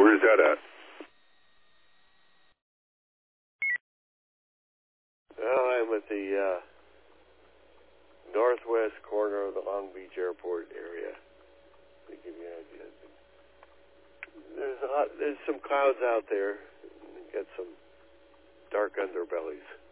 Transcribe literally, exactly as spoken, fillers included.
Where's that at? Well, I'm at the uh, northwest corner of the Long Beach Airport area. To give you an idea. There's a lot, there's some clouds out there. Got some dark underbellies.